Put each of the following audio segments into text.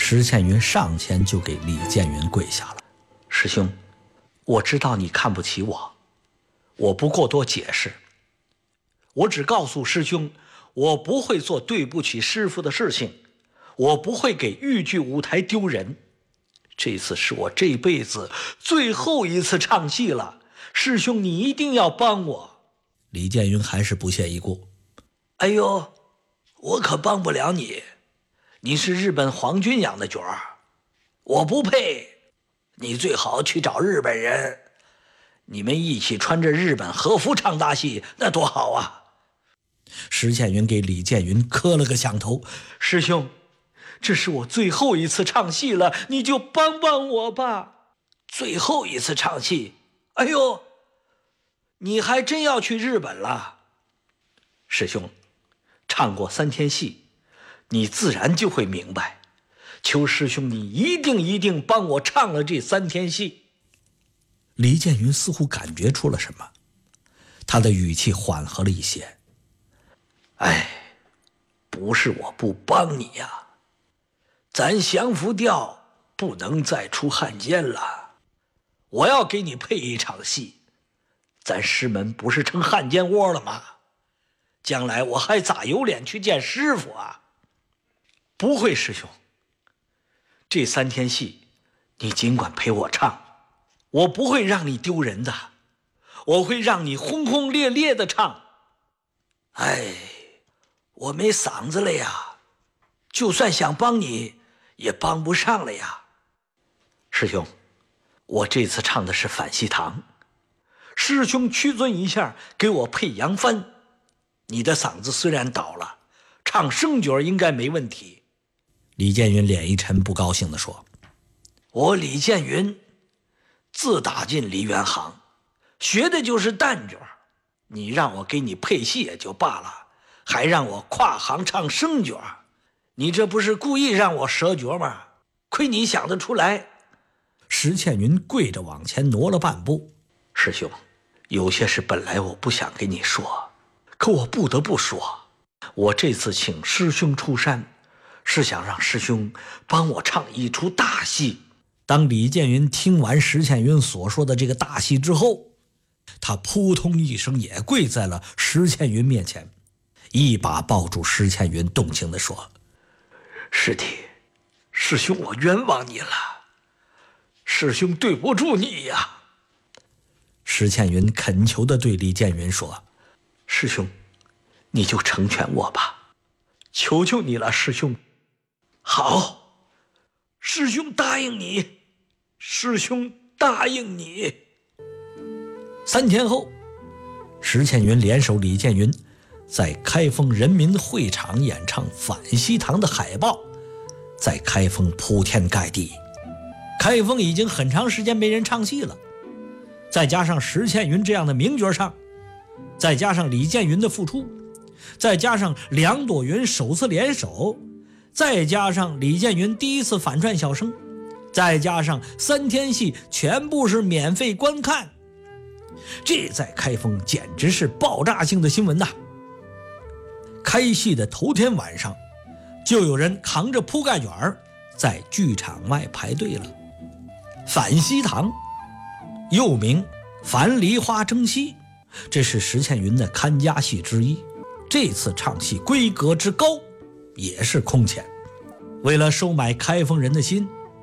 石倩云上前就给李建云跪下了。师兄，我知道你看不起我，我不过多解释，我只告诉师兄，我不会做对不起师父的事情，我不会给豫剧舞台丢人。这次是我这辈子最后一次唱戏了，师兄你一定要帮我。李建云还是不屑一顾。哎呦，我可帮不了你，你是日本皇军养的角儿，我不配。你最好去找日本人，你们一起穿着日本和服唱大戏，那多好啊。石倩云给李建云磕了个响头。师兄，这是我最后一次唱戏了，你就帮帮我吧。最后一次唱戏？哎呦，你还真要去日本了？师兄，唱过3天戏，你自然就会明白。求师兄你一定帮我唱了这3天戏。李建云似乎感觉出了什么，他的语气缓和了一些。哎，不是我不帮你呀，咱降服调不能再出汉奸了，我要给你配一场戏。咱师门不是成汉奸窝了吗？将来我还咋有脸去见师傅啊？不会，师兄，这3天戏你尽管陪我唱，我不会让你丢人的，我会让你轰轰烈烈的唱。哎，我没嗓子了呀，就算想帮你也帮不上了呀。师兄，我这次唱的是反西堂，师兄屈尊一下给我配杨帆。你的嗓子虽然倒了，唱生角应该没问题。李建云脸一沉，不高兴地说：我李建云自打进梨园行，学的就是旦角，你让我给你配戏也就罢了，还让我跨行唱生角，你这不是故意让我折角吗？亏你想得出来。石倩云跪着往前挪了半步。师兄，有些事本来我不想跟你说，可我不得不说，我这次请师兄出山，是想让师兄帮我唱一出大戏。当李建云听完石倩云所说的这个大戏之后，他扑通一声也跪在了石倩云面前，一把抱住石倩云，动情地说：师弟，师兄我冤枉你了，师兄对不住你呀。石倩云恳求地对李建云说：师兄，你就成全我吧，求求你了，师兄。好，师兄答应你，师兄答应你。3天后，石倩云联手李建云在开封人民会场演唱《反西堂》的海报在开封铺天盖地。开封已经很长时间没人唱戏了，再加上石倩云这样的名角上，再加上李建云的付出，再加上梁朵云首次联手，再加上李建云第一次反串小生，再加上3天戏全部是免费观看，这在开封简直是爆炸性的新闻呐！开戏的头天晚上，就有人扛着铺盖卷在剧场外排队了。反西堂又名樊梨花争西，这是石倩云的看家戏之一。这次唱戏规格之高也是空前。为了收买开封人的心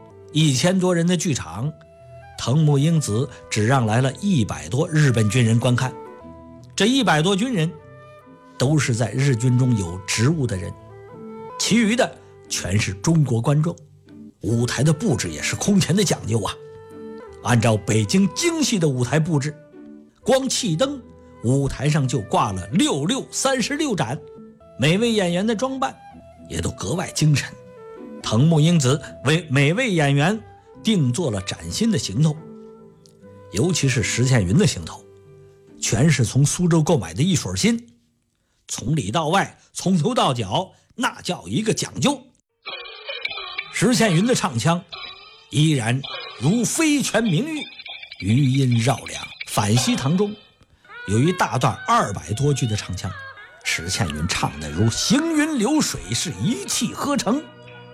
，1000多人的剧场，藤木英子只让来了100多日本军人观看。这100多军人都是在日军中有职务的人，其余的全是中国观众。舞台的布置也是空前的讲究啊，按照北京京戏的舞台布置，光气灯舞台上就挂了36盏，每位演员的装扮也都格外精神。藤木英子为每位演员定做了崭新的行头，尤其是石倩云的行头，全是从苏州购买的一水新，从里到外，从头到脚，那叫一个讲究。石倩云的唱腔依然如飞泉明玉，余音绕梁。反西堂中有一大段200多句的唱腔，石倩云唱得如行云流水，是一气呵成。